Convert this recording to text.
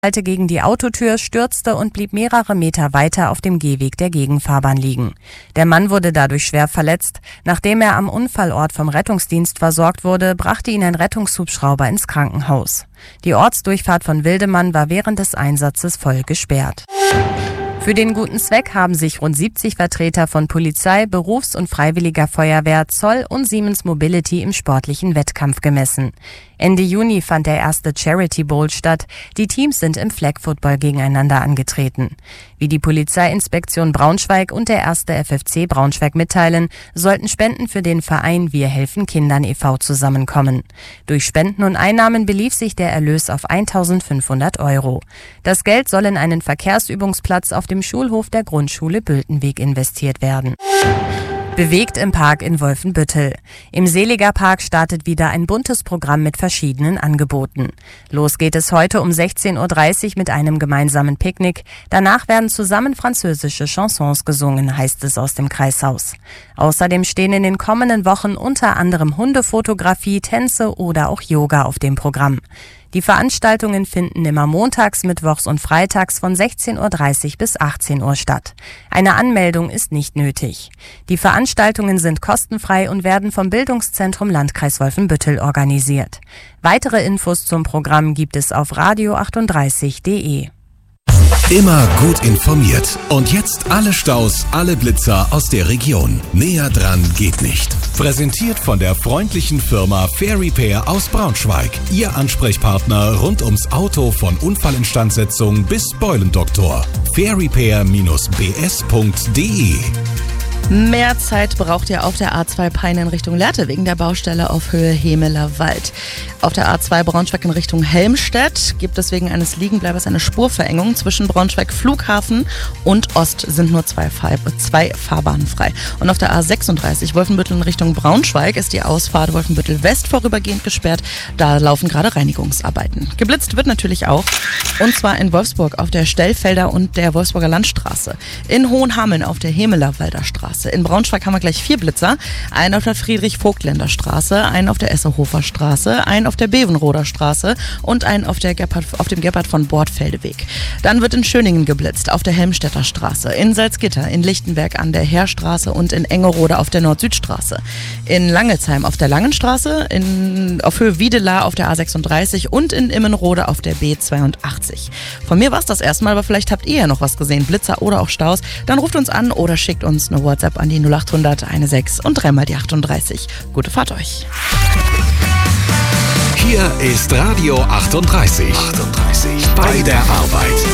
Gegen die Autotür, stürzte und blieb mehrere Meter weiter auf dem Gehweg der Gegenfahrbahn liegen. Der Mann wurde dadurch schwer verletzt. Nachdem er am Unfallort vom Rettungsdienst versorgt wurde, brachte ihn ein Rettungshubschrauber ins Krankenhaus. Die Ortsdurchfahrt von Wildemann war während des Einsatzes voll gesperrt. Für den guten Zweck haben sich rund 70 Vertreter von Polizei, Berufs- und Freiwilliger Feuerwehr, Zoll und Siemens Mobility im sportlichen Wettkampf gemessen. Ende Juni fand der erste Charity Bowl statt. Die Teams sind im Flag Football gegeneinander angetreten. Wie die Polizeiinspektion Braunschweig und der erste FFC Braunschweig mitteilen, sollten Spenden für den Verein Wir helfen Kindern e.V. zusammenkommen. Durch Spenden und Einnahmen belief sich der Erlös auf 1.500 €. Das Geld soll in einen Verkehrsübungsplatz auf dem Schulhof der Grundschule Bültenweg investiert werden. Bewegt im Park in Wolfenbüttel. Im Seliger Park startet wieder ein buntes Programm mit verschiedenen Angeboten. Los geht es heute um 16:30 Uhr mit einem gemeinsamen Picknick. Danach werden zusammen französische Chansons gesungen, heißt es aus dem Kreishaus. Außerdem stehen in den kommenden Wochen unter anderem Hundefotografie, Tänze oder auch Yoga auf dem Programm. Die Veranstaltungen finden immer montags, mittwochs und freitags von 16:30 Uhr bis 18 Uhr statt. Eine Anmeldung ist nicht nötig. Die Veranstaltungen sind kostenfrei und werden vom Bildungszentrum Landkreis Wolfenbüttel organisiert. Weitere Infos zum Programm gibt es auf radio38.de. Immer gut informiert. Und jetzt alle Staus, alle Blitzer aus der Region. Näher dran geht nicht. Präsentiert von der freundlichen Firma Fair Repair aus Braunschweig. Ihr Ansprechpartner rund ums Auto von Unfallinstandsetzung bis Beulendoktor. fairrepair-bs.de. Mehr Zeit braucht ihr auf der A2 Peine in Richtung Lehrte wegen der Baustelle auf Höhe Hemeler Wald. Auf der A2 Braunschweig in Richtung Helmstedt gibt es wegen eines Liegenbleibers eine Spurverengung. Zwischen Braunschweig Flughafen und Ost sind nur zwei Fahrbahnen frei. Und auf der A36 Wolfenbüttel in Richtung Braunschweig ist die Ausfahrt Wolfenbüttel West vorübergehend gesperrt. Da laufen gerade Reinigungsarbeiten. Geblitzt wird natürlich auch. Und zwar in Wolfsburg auf der Stellfelder und der Wolfsburger Landstraße. In Hohenhameln auf der Hemelerwalder Straße. In Braunschweig haben wir gleich 4 Blitzer. Einen auf der Friedrich-Vogtländer Straße, einen auf der Essehofer Straße, einen auf der Bevenroder Straße und einen auf dem Gebhard von Bordfeldeweg. Dann wird in Schöningen geblitzt, auf der Helmstedter Straße, in Salzgitter, in Lichtenberg an der Heerstraße und in Engerode auf der Nord-Süd-Straße. In Langelsheim auf der Langenstraße, auf Höhe Wiedela auf der A36 und in Immenrode auf der B82. Von mir war es das erstmal, aber vielleicht habt ihr ja noch was gesehen, Blitzer oder auch Staus. Dann ruft uns an oder schickt uns eine WhatsApp an die 0800 16 und 3 mal die 38. Gute Fahrt euch. Hier ist Radio 38. Bei der Arbeit.